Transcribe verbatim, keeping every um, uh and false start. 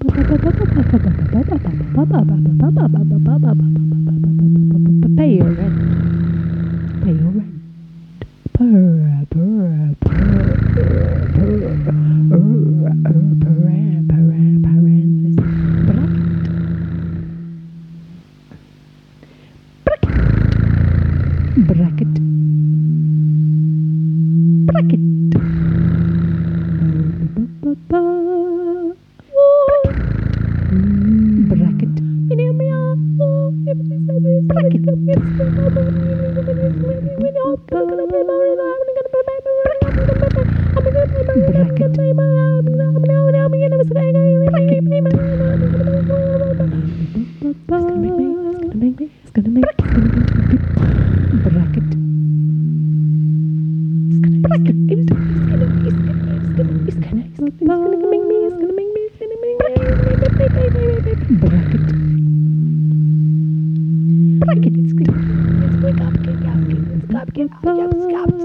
Pay your rent. Pay your rent. Purr, purr, purr, purr, purr, bracket, bracket, bracket, it's gonna make bracket. Bracket. It's gonna, it's gonna, it's gonna, it's gonna, it's gonna, it's gonna make me, it's gonna make me, it's gonna make me, bracket. Bracket. It's gonna, it's going up, get up, it's up, get up, get up,